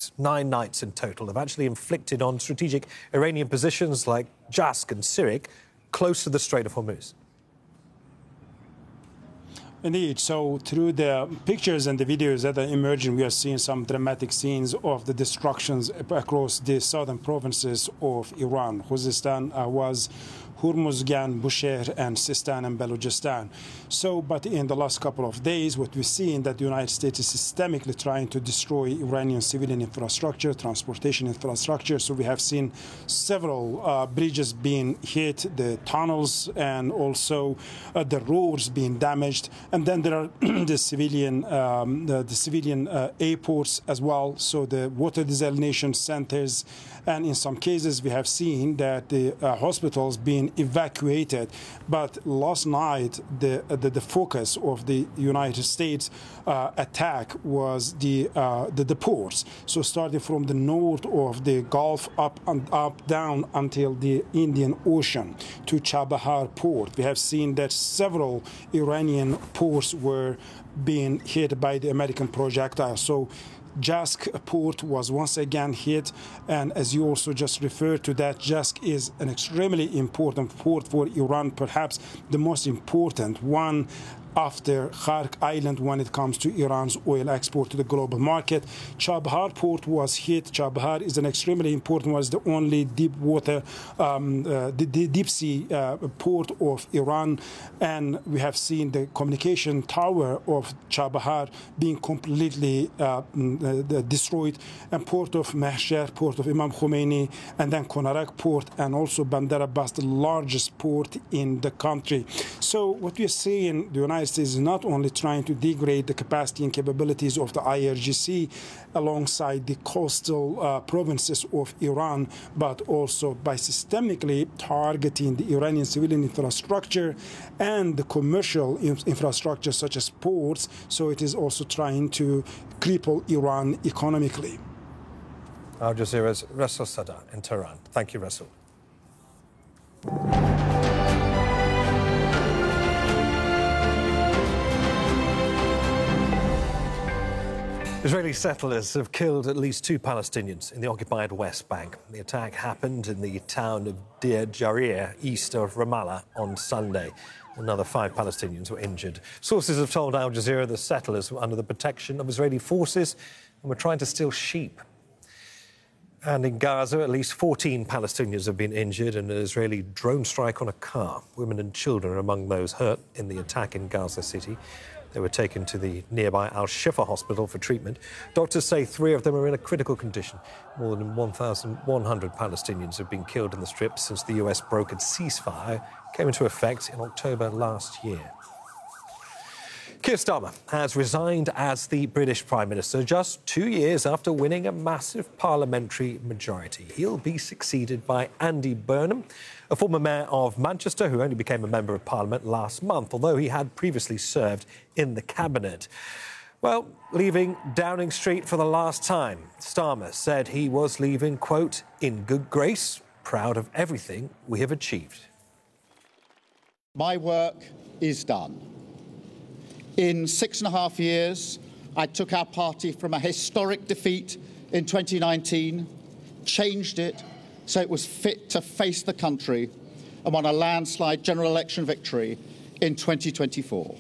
strikes, 9 nights in total, have actually inflicted on strategic Iranian positions like Jask and Sirik close to the Strait of Hormuz. Indeed. So through the pictures and the videos that are emerging, we are seeing some dramatic scenes of the destructions across the southern provinces of Iran. Khuzestan was Hormuzgan, Bushehr, and Sistan and Balochistan. So, but in the last couple of days, what we've seen that the United States is systemically trying to destroy Iranian civilian infrastructure, transportation infrastructure. So we have seen several bridges being hit, the tunnels, and also the roads being damaged. And then there are the civilian airports as well. So the water desalination centers, and in some cases we have seen that the hospitals being evacuated. But last night, the focus of the United States attack was the ports. So starting from the north of the Gulf up down until the Indian Ocean to Chabahar port. We have seen that several Iranian ports were being hit by the American projectiles. So Jask port was once again hit, and as you also just referred to that, Jask is an extremely important port for Iran, perhaps the most important one after Khark Island when it comes to Iran's oil export to the global market. Chabahar port was hit. Chabahar is an extremely important one. It's the only deep water, deep sea port of Iran. And we have seen the communication tower of Chabahar being completely destroyed. And port of Mahshar, port of Imam Khomeini, and then Konarak port, and also Bandar Abbas, the largest port in the country. So what we are seeing, the United States is not only trying to degrade the capacity and capabilities of the IRGC alongside the coastal provinces of Iran, but also by systemically targeting the Iranian civilian infrastructure and the commercial infrastructure such as ports. So it is also trying to cripple Iran economically. Al Jazeera's Rasul Sadar in Tehran. Thank you, Rasul. Israeli settlers have killed at least 2 Palestinians in the occupied West Bank. The attack happened in the town of Deir Jarir, east of Ramallah, on Sunday. Another 5 Palestinians were injured. Sources have told Al Jazeera the settlers were under the protection of Israeli forces and were trying to steal sheep. And in Gaza, at least 14 Palestinians have been injured in an Israeli drone strike on a car. Women and children are among those hurt in the attack in Gaza City. They were taken to the nearby Al-Shifa hospital for treatment. Doctors say 3 of them are in a critical condition. More than 1,100 Palestinians have been killed in the Strip since the US brokered ceasefire came into effect in October last year. Keir Starmer has resigned as the British Prime Minister just 2 years after winning a massive parliamentary majority. He'll be succeeded by Andy Burnham, a former mayor of Manchester who only became a member of Parliament last month, although he had previously served in the cabinet. Well, leaving Downing Street for the last time, Starmer said he was leaving, quote, in good grace, proud of everything we have achieved. My work is done. In 6.5 years, I took our party from a historic defeat in 2019, changed it so it was fit to face the country, and won a landslide general election victory in 2024.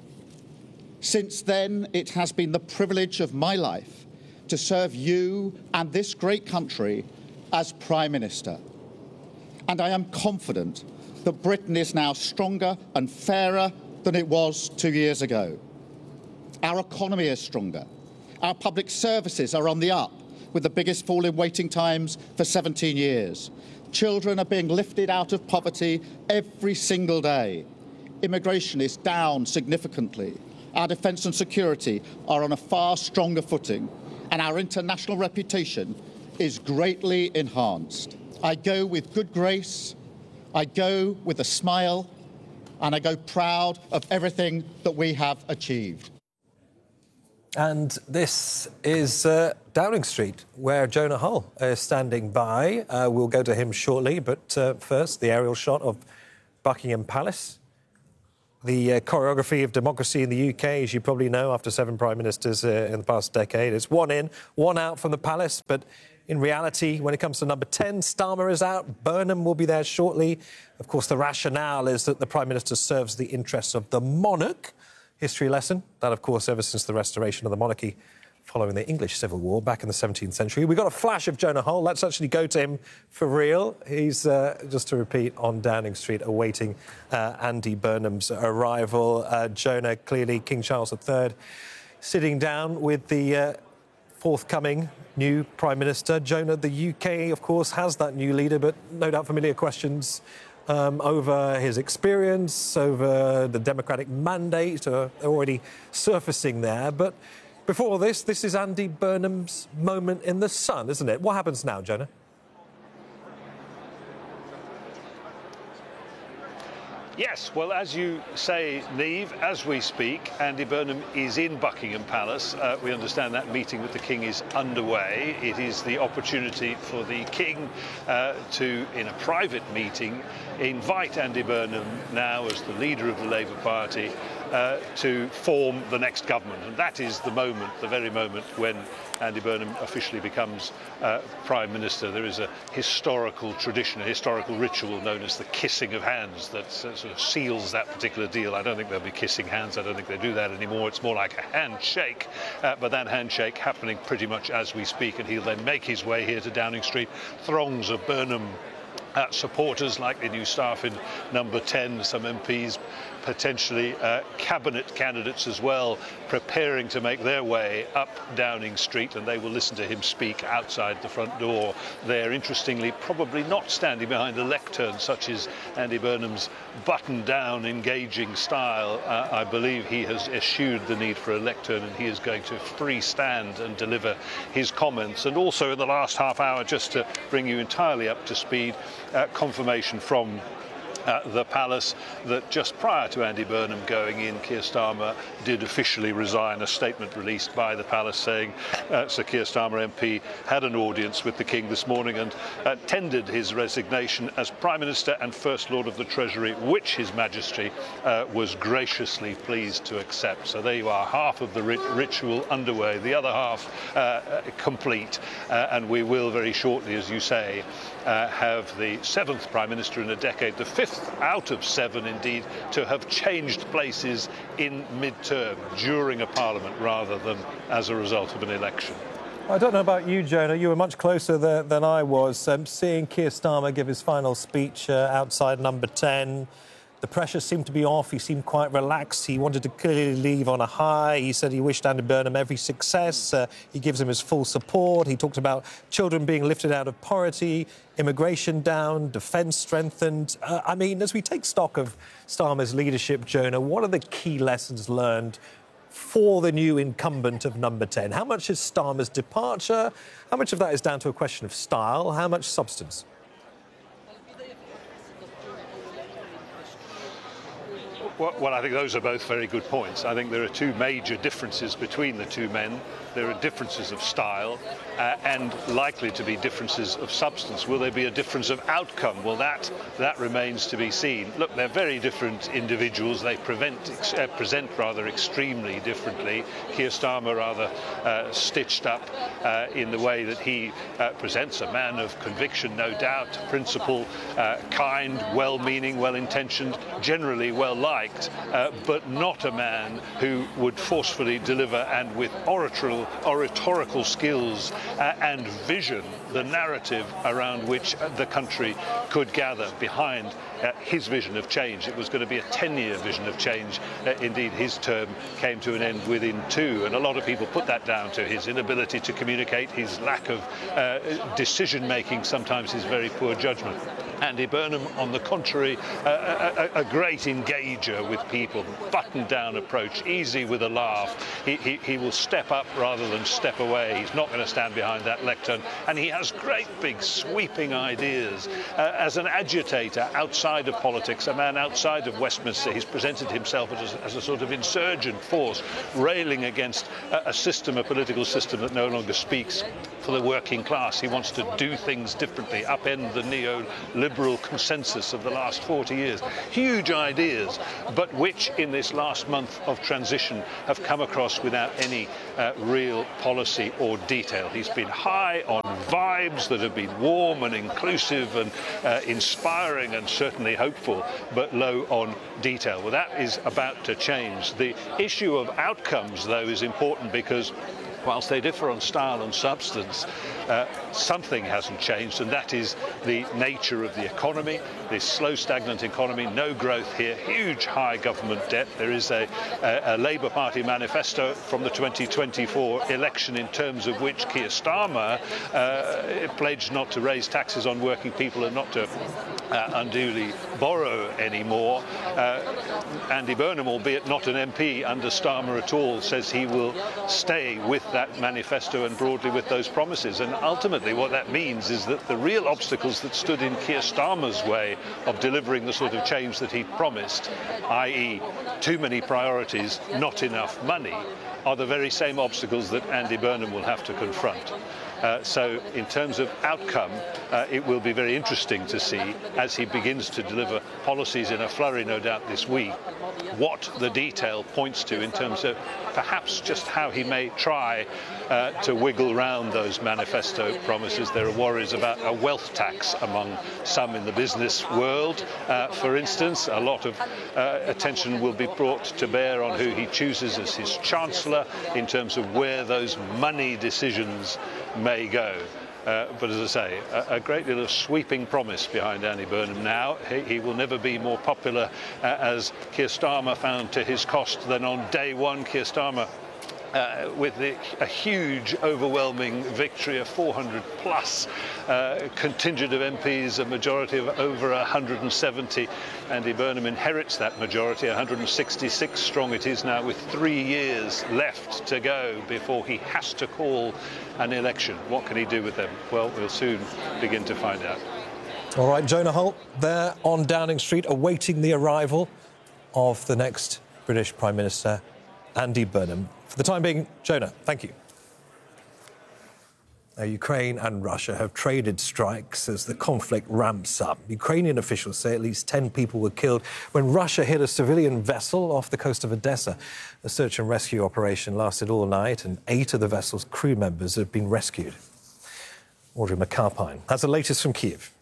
Since then, it has been the privilege of my life to serve you and this great country as Prime Minister. And I am confident that Britain is now stronger and fairer than it was 2 years ago. Our economy is stronger. Our public services are on the up, with the biggest fall in waiting times for 17 years. Children are being lifted out of poverty every single day. Immigration is down significantly. Our defence and security are on a far stronger footing, and our international reputation is greatly enhanced. I go with good grace, I go with a smile, and I go proud of everything that we have achieved. And this is Downing Street, where Jonah Hull is standing by. We'll go to him shortly, but first, the aerial shot of Buckingham Palace. The choreography of democracy in the UK, as you probably know, after 7 prime ministers in the past decade, it's 1 in, 1 out from the palace. But in reality, when it comes to number 10, Starmer is out. Burnham will be there shortly. Of course, the rationale is that the prime minister serves the interests of the monarch. History lesson, that, of course, ever since the restoration of the monarchy following the English Civil War back in the 17th century. We got a flash of Jonah Hull. Let's actually go to him for real. He's, just to repeat, on Downing Street awaiting Andy Burnham's arrival. Jonah, clearly King Charles III, sitting down with the forthcoming new Prime Minister. Jonah, the UK, of course, has that new leader, but no doubt familiar questions over his experience, over the democratic mandate, are already surfacing there. But before this is Andy Burnham's moment in the sun, isn't it? What happens now, Jonah? Yes, well, as you say, Niamh, as we speak, Andy Burnham is in Buckingham Palace. We understand that meeting with the King is underway. It is the opportunity for the King to, in a private meeting, invite Andy Burnham now as the leader of the Labour Party to form the next government. And that is the moment, the very moment when Andy Burnham officially becomes Prime Minister. There is a historical tradition, a historical ritual known as the kissing of hands that sort of seals that particular deal. I don't think they'll be kissing hands. I don't think they do that anymore. It's more like a handshake, but that handshake happening pretty much as we speak, and he'll then make his way here to Downing Street. Throngs of Burnham supporters, like the new staff in number 10, some MPs, potentially cabinet candidates as well, preparing to make their way up Downing Street, and they will listen to him speak outside the front door there. Interestingly, probably not standing behind a lectern, such as Andy Burnham's buttoned-down, engaging style. I believe he has eschewed the need for a lectern, and he is going to freestand and deliver his comments. And also in the last half hour, just to bring you entirely up to speed, confirmation from the palace that just prior to Andy Burnham going in, Keir Starmer did officially resign. A statement released by the palace saying Sir Keir Starmer MP had an audience with the King this morning and tendered his resignation as Prime Minister and First Lord of the Treasury, which His Majesty was graciously pleased to accept. So there you are, half of the ritual underway, the other half complete, and we will very shortly, as you say, have the 7th Prime Minister in a decade, the 5th out of 7 indeed, to have changed places in mid-term during a parliament rather than as a result of an election. I don't know about you, Jonah. You were much closer than I was. Seeing Keir Starmer give his final speech outside number 10, the pressure seemed to be off. He seemed quite relaxed. He wanted to clearly leave on a high. He said he wished Andy Burnham every success. He gives him his full support. He talked about children being lifted out of poverty, immigration down, defence strengthened. I mean, as we take stock of Starmer's leadership, Jonah, what are the key lessons learned for the new incumbent of number 10? How much is Starmer's departure? How much of that is down to a question of style? How much substance? Well, I think those are both very good points. I think there are two major differences between the two men. There are differences of style and likely to be differences of substance. Will there be a difference of outcome? Well, that remains to be seen. Look, they're very different individuals. They present rather extremely differently. Keir Starmer rather stitched up in the way that he presents, a man of conviction, no doubt, principle, kind, well-meaning, well-intentioned, generally well-liked, but not a man who would forcefully deliver and with oratorical skills and vision the narrative around which the country could gather behind his vision of change. It was going to be a 10-year vision of change. Indeed, his term came to an end within 2, and a lot of people put that down to his inability to communicate, his lack of decision-making, sometimes his very poor judgment. Andy Burnham, on the contrary, a great engager with people, buttoned-down approach, easy with a laugh. He will step up rather than step away. He's not going to stand behind that lectern, and he has great big sweeping ideas. As an agitator outside of politics, a man outside of Westminster, he's presented himself as a sort of insurgent force, railing against a system, a political system that no longer speaks for the working class. He wants to do things differently, upend the neoliberal liberal consensus of the last 40 years. Huge ideas, but which in this last month of transition have come across without any real policy or detail. He's been high on vibes that have been warm and inclusive and inspiring and certainly hopeful, but low on detail. Well, that is about to change. The issue of outcomes, though, is important because whilst they differ on style and substance, something hasn't changed, and that is the nature of the economy, this slow, stagnant economy, no growth here, huge high government debt. There is a Labour Party manifesto from the 2024 election in terms of which Keir Starmer pledged not to raise taxes on working people and not to unduly borrow anymore. Andy Burnham, albeit not an MP under Starmer at all, says he will stay with that manifesto and broadly with those promises. And ultimately what that means is that the real obstacles that stood in Keir Starmer's way of delivering the sort of change that he promised, i.e. too many priorities, not enough money, are the very same obstacles that Andy Burnham will have to confront. So in terms of outcome, it will be very interesting to see, as he begins to deliver policies in a flurry, no doubt, this week, what the detail points to in terms of perhaps just how he may try to wiggle round those manifesto promises. There are worries about a wealth tax among some in the business world. For instance, a lot of attention will be brought to bear on who he chooses as his chancellor in terms of where those money decisions may go. But as I say, a great deal of sweeping promise behind Andy Burnham now. He will never be more popular, as Keir Starmer found to his cost, than on day one. Keir Starmer with a huge, overwhelming victory, a 400-plus contingent of MPs, a majority of over 170. Andy Burnham inherits that majority, 166 strong it is now, with 3 years left to go before he has to call an election. What can he do with them? Well, we'll soon begin to find out. All right, Jonah Holt there on Downing Street, awaiting the arrival of the next British Prime Minister, Andy Burnham. For the time being, Jonah, thank you. Now, Ukraine and Russia have traded strikes as the conflict ramps up. Ukrainian officials say at least 10 people were killed when Russia hit a civilian vessel off the coast of Odessa. The search and rescue operation lasted all night, and 8 of the vessel's crew members have been rescued. Audrey McAlpine has the latest from Kyiv.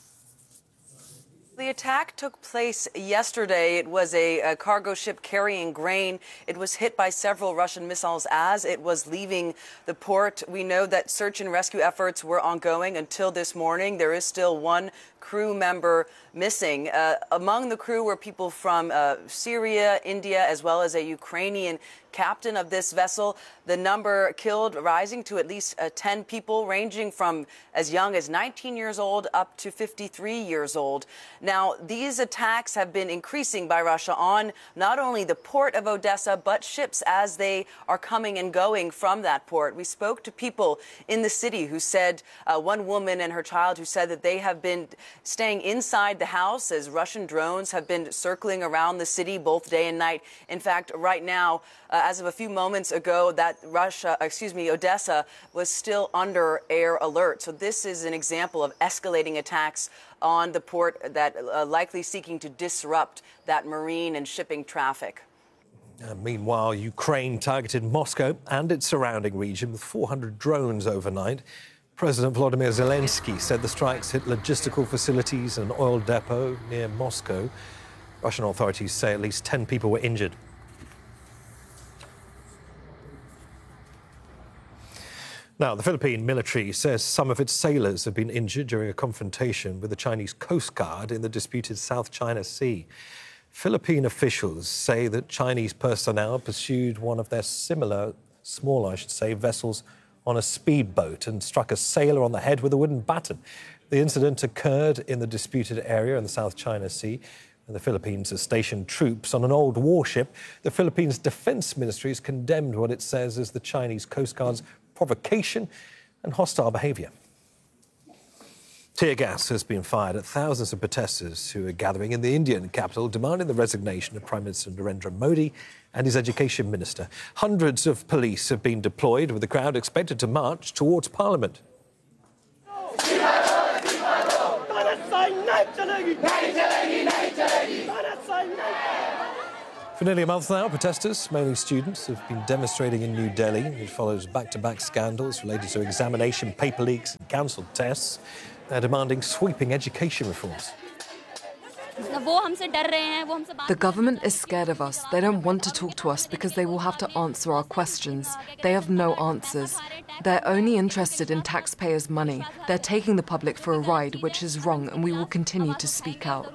The attack took place yesterday. It was a cargo ship carrying grain. It was hit by several Russian missiles as it was leaving the port. We know that search and rescue efforts were ongoing until this morning. There is still one crew member missing. Among the crew were people from Syria, India, as well as a Ukrainian captain of this vessel. The number killed rising to at least 10 people, ranging from as young as 19 years old up to 53 years old. Now, these attacks have been increasing by Russia on not only the port of Odessa, but ships as they are coming and going from that port. We spoke to people in the city who said, one woman and her child who said that they have been staying inside the house as Russian drones have been circling around the city both day and night. In fact, right now, as of a few moments ago, that Odessa was still under air alert. So this is an example of escalating attacks on the port that likely seeking to disrupt that marine and shipping traffic. Meanwhile, Ukraine targeted Moscow and its surrounding region with 400 drones overnight. President Volodymyr Zelensky said the strikes hit logistical facilities and an oil depot near Moscow. Russian authorities say at least 10 people were injured. Now, the Philippine military says some of its sailors have been injured during a confrontation with the Chinese Coast Guard in the disputed South China Sea. Philippine officials say that Chinese personnel pursued one of their smaller vessels on a speedboat and struck a sailor on the head with a wooden baton. The incident occurred in the disputed area in the South China Sea. The Philippines has stationed troops on an old warship. The Philippines Defense Ministry has condemned what it says is the Chinese Coast Guard's provocation and hostile behaviour. Tear gas has been fired at thousands of protesters who are gathering in the Indian capital demanding the resignation of Prime Minister Narendra Modi and his education minister. Hundreds of police have been deployed, with the crowd expected to march towards Parliament. For nearly a month now, protesters, mainly students, have been demonstrating in New Delhi. It follows back-to-back scandals related to examination paper leaks and cancelled tests. They're demanding sweeping education reforms. The government is scared of us. They don't want to talk to us because they will have to answer our questions. They have no answers. They're only interested in taxpayers' money. They're taking the public for a ride, which is wrong, and we will continue to speak out.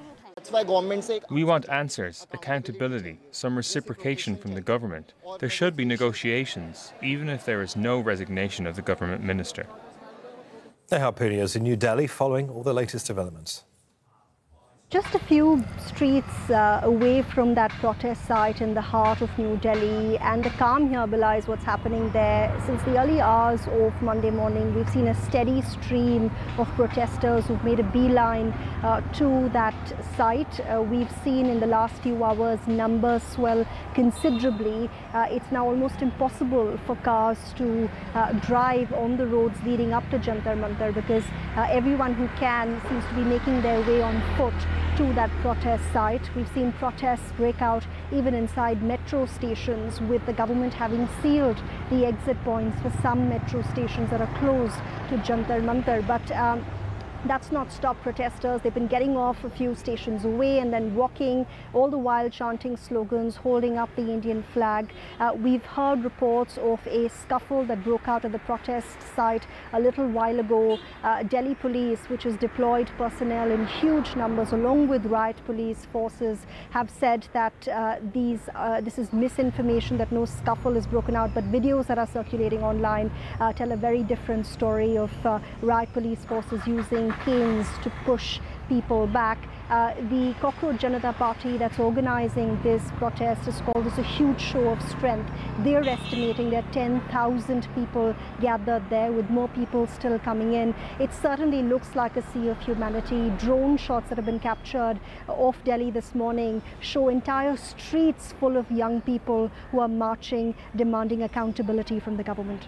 We want answers, accountability, some reciprocation from the government. There should be negotiations, even if there is no resignation of the government minister. Neha Puniya is in New Delhi following all the latest developments. Just a few streets away from that protest site in the heart of New Delhi, and the calm here belies what's happening there. Since the early hours of Monday morning, we've seen a steady stream of protesters who've made a beeline to that site. We've seen in the last few hours numbers swell considerably. It's now almost impossible for cars to drive on the roads leading up to Jantar Mantar because everyone who can seems to be making their way on foot to that protest site. We've seen protests break out even inside metro stations, with the government having sealed the exit points for some metro stations that are closed to Jantar Mantar. But that's not stopped protesters. They've been getting off a few stations away and then walking, all the while chanting slogans, holding up the Indian flag. We've heard reports of a scuffle that broke out at the protest site a little while ago. Delhi police, which has deployed personnel in huge numbers along with riot police forces, have said that this is misinformation, that no scuffle is broken out. But videos that are circulating online tell a very different story of riot police forces using canes to push people back. The Cockroach Janata Party that's organizing this protest has called this a huge show of strength. They're estimating that 10,000 people gathered there, with more people still coming in. It certainly looks like a sea of humanity. Drone shots that have been captured off Delhi this morning show entire streets full of young people who are marching, demanding accountability from the government.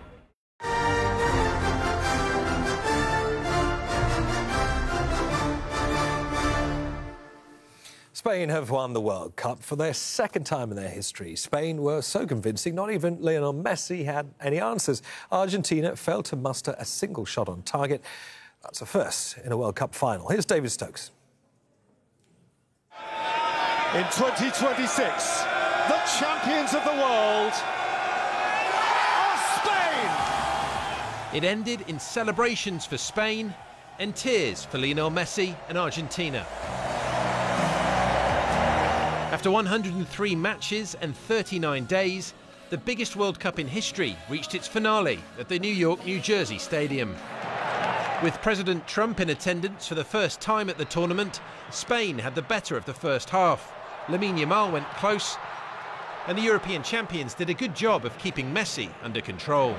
Spain have won the World Cup for their second time in their history. Spain were so convincing, not even Lionel Messi had any answers. Argentina failed to muster a single shot on target. That's a first in a World Cup final. Here's David Stokes. In 2026, the champions of the world are Spain! It ended in celebrations for Spain and tears for Lionel Messi and Argentina. After 103 matches and 39 days, the biggest World Cup in history reached its finale at the New York, New Jersey Stadium. With President Trump in attendance for the first time at the tournament, Spain had the better of the first half. Lamine Yamal went close, and the European champions did a good job of keeping Messi under control.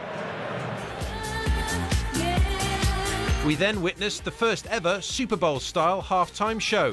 We then witnessed the first ever Super Bowl-style half-time show.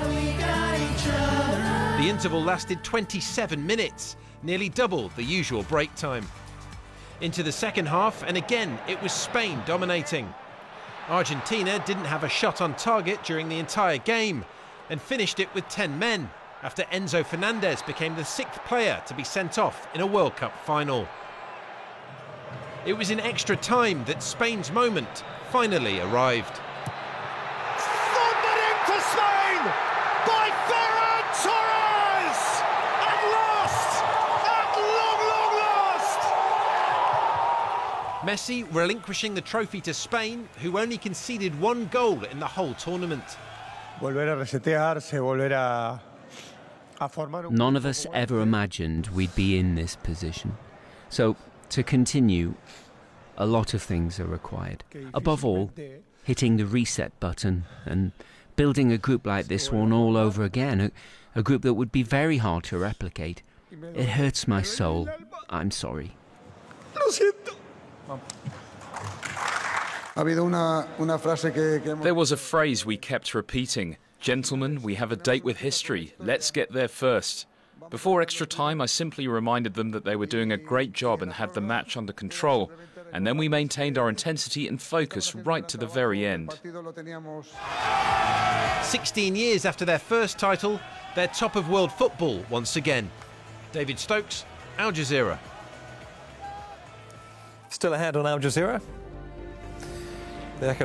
The interval lasted 27 minutes, nearly double the usual break time. Into the second half, and again it was Spain dominating. Argentina didn't have a shot on target during the entire game and finished it with 10 men after Enzo Fernandez became the 6th player to be sent off in a World Cup final. It was in extra time that Spain's moment finally arrived. Thundering for Spain by Ferran Torres! At last! At long, long last! Messi relinquishing the trophy to Spain, who only conceded one goal in the whole tournament. None of us ever imagined we'd be in this position. So, to continue, a lot of things are required. Above all, hitting the reset button and building a group like this one all over again, a group that would be very hard to replicate. It hurts my soul. I'm sorry. There was a phrase we kept repeating. Gentlemen, we have a date with history. Let's get there first. Before extra time, I simply reminded them that they were doing a great job and had the match under control. and then we maintained our intensity and focus right to the very end. 16 years after their first title, they're top of world football once again. David Stokes, Al Jazeera. Still ahead on Al Jazeera. The